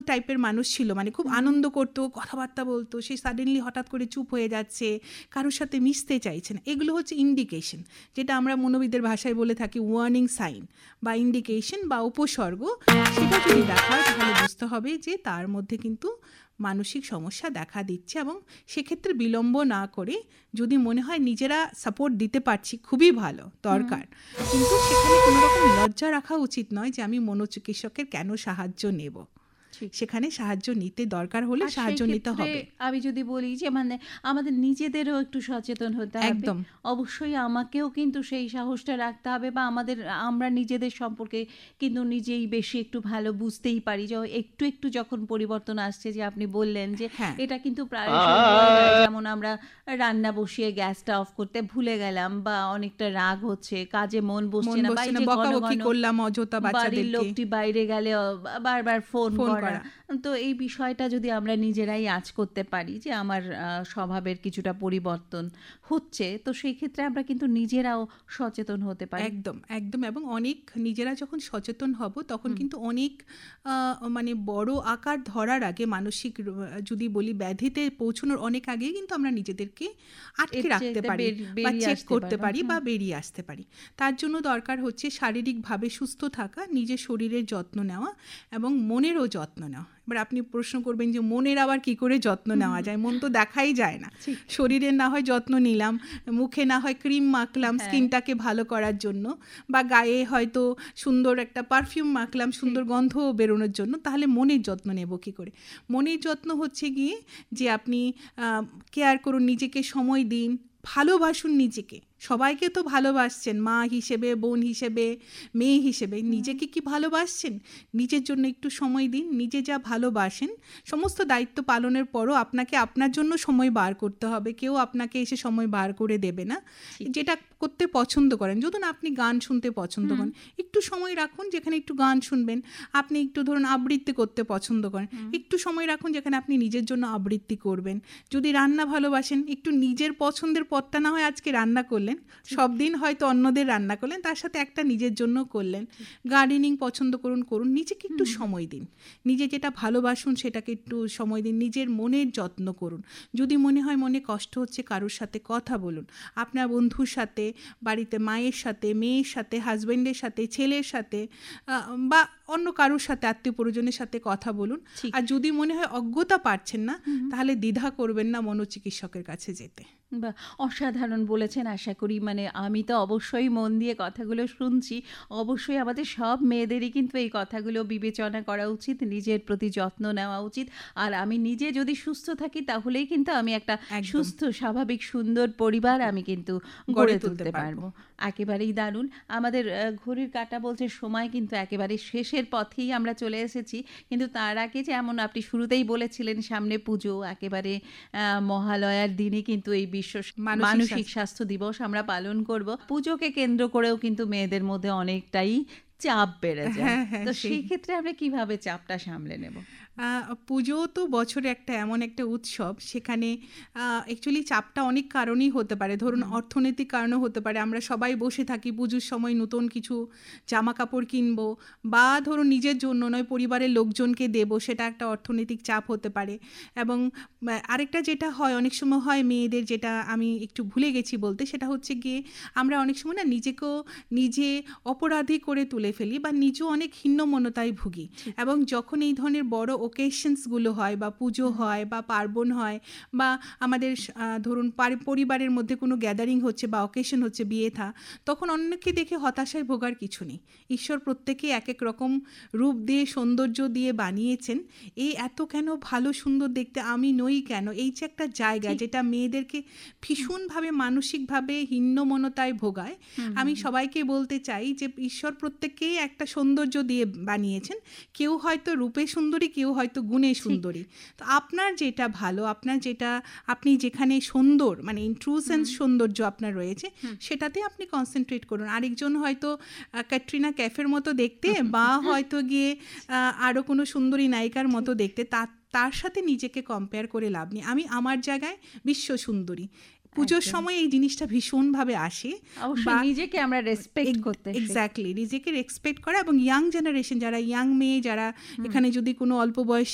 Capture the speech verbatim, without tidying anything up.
টাইপের মানুষ ছিল, মানে খুব আনন্দ করতো, কথাবার্তা বলতো, সে সাডেনলি হঠাৎ করে চুপ হয়ে যাচ্ছে, কারোর সাথে মিশতে চাইছে না, এগুলো হচ্ছে ইন্ডিকেশন, যেটা আমরা মনোবিদদের ভাষায় বলে থাকি ওয়ার্নিং সাইন বা ইন্ডিকেশন বা উপসর্গ। সেটা যদি দেখা হয় তাহলে বুঝতে হবে যে তার মধ্যে কিন্তু মানসিক সমস্যা দেখা দিচ্ছে, এবং সেক্ষেত্রে বিলম্ব না করে যদি মনে হয় নিজেরা সাপোর্ট দিতে পারছি, খুবই ভালো, দরকার, কিন্তু সেখানে কোনো রকম লজ্জা রাখা উচিত নয় যে আমি মনোচিকিৎসকের কেন সাহায্য নেব। সেখানে সাহায্য নিতে দরকার হলে সাহায্য নিতে হবে। আমি যদি বলি যে মানে আমাদের নিজেদেরও একটু সচেতন হতে হবে, একদম অবশ্যই আমাকেও কিন্তু সেই সাহসটা রাখতে হবে, বা আমাদের আমরা নিজেদের সম্পর্কে কিন্তু নিজেই বেশি একটু ভালো বুঝতেই পারি, যে একটু একটু যখন পরিবর্তন আসছে, যে আপনি বললেন যে এটা কিন্তু প্রায় যেমন আমরা রান্না বসিয়ে গ্যাসটা অফ করতে ভুলে গেলাম, বা অনেকটা রাগ হচ্ছে, কাজে মন বসছে না, বকাবকি করলাম অযথা, বাড়ির লোকটি বাইরে গেলে বারবার ফোন করা, তো এই বিষয়টা যদি আমরা নিজেরাই আজ করতে পারি যে আমার স্বভাবের কিছুটা পরিবর্তন হচ্ছে, তো সেই ক্ষেত্রে আমরা কিন্তু নিজেরাও সচেতন হতে পারি। একদম একদম এবং অনেক নিজেরা যখন সচেতন হব তখন কিন্তু অনেক মানে বড় আকার ধরার আগে, মানসিক যদি বলি ব্যাধিতে পৌঁছানোর অনেক আগেই কিন্তু আমরা নিজেদেরকে আটকে রাখতে পারি বা চেক করতে পারি বা বেরিয়ে আসতে পারি। তার জন্য দরকার হচ্ছে শারীরিকভাবে সুস্থ থাকা, নিজের শরীরের যত্ন নেওয়া এবং মনেরও যত্ন নেওয়া। এবার আপনি প্রশ্ন করবেন যে মনের আবার কি করে যত্ন নেওয়া যায়, মন তো দেখাই যায় না। শরীরের না হয় যত্ন নিলাম, মুখে না হয় ক্রিম মাখলাম স্কিনটাকে ভালো করার জন্য, বা গায়ে হয়তো সুন্দর একটা পারফিউম মাখলাম সুন্দর গন্ধ বেরোনোর জন্য, তাহলে মনের যত্ন নেব কি করে? মনের যত্ন হচ্ছে গিয়ে যে আপনি কেয়ার করুন, নিজেকে সময় দিন, ভালোবাসুন নিজেকে। সবাইকে তো ভালোবাসছেন, মা হিসেবে, বোন হিসেবে, মেয়ে হিসেবে, নিজেকে কি ভালোবাসছেন? নিজের জন্য একটু সময় দিন। নিজে যা ভালোবাসেন, সমস্ত দায়িত্ব পালনের পরও আপনাকে আপনার জন্য সময় বার করতে হবে, কেউ আপনাকে এসে সময় বার করে দেবে না। যেটা করতে পছন্দ করেন, যখন আপনি গান শুনতে পছন্দ করেন, একটু সময় রাখুন যেখানে একটু গান শুনবেন। আপনি একটু ধরুন আবৃত্তি করতে পছন্দ করেন, একটু সময় রাখুন যেখানে আপনি নিজের জন্য আবৃত্তি করবেন। যদি রান্না ভালোবাসেন, একটু নিজের পছন্দের পদটা না হয় আজকে রান্না করলেন, সব দিন হয়তো অন্যদের রান্না করলেন, তার সাথে একটা নিজের জন্য করলেন। গার্ডেনিং পছন্দ করুন, করুন, নিজেকে একটু সময় দিন, নিজে যেটা ভালোবাসুন সেটাকে একটু সময় দিন, নিজের মনের যত্ন করুন। যদি মনে হয় মনে কষ্ট হচ্ছে, কারোর সাথে কথা বলুন, আপনার বন্ধুর সাথে, বাড়িতে মায়ের সাথে, মেয়ের সাথে, হাজব্যান্ডের সাথে, ছেলের সাথে, বা অন্য কারোর সাথে, আত্মীয় পরিজনের সাথে কথা বলুন। আর যদি মনে হয় অজ্ঞতা পারছেন না, তাহলে দ্বিধা করবেন না মনোচিকিৎসকের কাছে যেতে। বা অসাধারণ বলেছেন। আশা করি মানে আমি তো অবশ্যই মন দিয়ে কথাগুলো শুনছি, অবশ্যই আমাদের সব মেয়েদেরই কিন্তু এই কথাগুলো বিবেচনা করা উচিত, নিজের প্রতি যত্ন নেওয়া উচিত। আর আমি নিজে যদি সুস্থ থাকি তাহলেই কিন্তু আমি একটা সুস্থ স্বাভাবিক সুন্দর পরিবার আমি কিন্তু গড়ে তুলতে পারবো। একেবারেই দারুণ। আমাদের ঘড়ির কাঁটা বলছে সময় কিন্তু একেবারে শেষের পথেই আমরা চলে এসেছি, কিন্তু তার আগে যেমন আপনি শুরুতেই বলেছিলেন সামনে পুজো, একেবারে মহালয়ার দিনে কিন্তু এই বিশ্ব মানসিক স্বাস্থ্য দিবস আমরা পালন করব। পুজোকে কেন্দ্র করেও কিন্তু মেয়েদের মধ্যে অনেকটাই চাপ বেড়ে যায়, তো সেই ক্ষেত্রে আমরা কিভাবে চাপটা সামলে নেব? পুজো তো বছরে একটা এমন একটা উৎসব, সেখানে অ্যাকচুয়ালি চাপটা অনেক কারণেই হতে পারে। ধরুন অর্থনৈতিক কারণও হতে পারে, আমরা সবাই বসে থাকি পুজোর সময় নতুন কিছু জামা কাপড় কিনবো, বা ধরুন নিজের জন্য নয় পরিবারের লোকজনকে দেবো, সেটা একটা অর্থনৈতিক চাপ হতে পারে। এবং আরেকটা যেটা হয় অনেক সময় হয় মেয়েদের, যেটা আমি একটু ভুলে গেছি বলতে, সেটা হচ্ছে গিয়ে আমরা অনেক সময় না নিজেকেও নিজে অপরাধী করে তুলে ফেলি, বা নিজেও অনেক হীনমন্যতায় ভুগি। এবং যখন এই ধরনের বড় ওকেশনসগুলো হয়, বা পুজো হয়, বা পার্বণ হয়, বা আমাদের ধরুন পরিবারের মধ্যে কোনো গ্যাদারিং হচ্ছে বা অকেশন হচ্ছে, বিয়ে থা, তখন অন্যকে দেখে হতাশায় ভোগার কিছু নেই। ঈশ্বর প্রত্যেকে এক এক রকম রূপ দিয়ে, সৌন্দর্য দিয়ে বানিয়েছেন। এই এত কেন ভালো সুন্দর দেখতে আমি নই কেন, এই যে একটা জায়গা যেটা মেয়েদেরকে ভীষণভাবে মানসিকভাবে হীনমন্যতায় ভোগায়। আমি সবাইকে বলতে চাই যে ঈশ্বর প্রত্যেককেই একটা সৌন্দর্য দিয়ে বানিয়েছেন। কেউ হয়তো রূপে সুন্দরী, কেউ হয়তো গুণে সুন্দরী। তো আপনার যেটা ভালো, আপনার যেটা আপনি যেখানে সুন্দর, মানে ইন্ট্রুসেন্স সৌন্দর্য আপনার রয়েছে, সেটাতে আপনি কনসেন্ট্রেট করুন। আরেকজন হয়তো ক্যাটরিনা ক্যাফের মতো দেখতে, বা হয়তো গিয়ে আরও কোনো সুন্দরী নায়িকার মতো দেখতে, তার তার সাথে নিজেকে কম্পেয়ার করে লাভ নেই। আমি আমার জায়গায় বিশ্ব সুন্দরী। পুজোর সময় এই জিনিসটা ভীষণভাবে আসে, নিজেকে আমরা রেসপেক্ট করতে, এক্স্যাক্টলি নিজেকে রেসপেক্ট করা। এবং ইয়াং জেনারেশন, যারা ইয়াং মেয়ে, যারা এখানে যদি কোনো অল্প বয়সী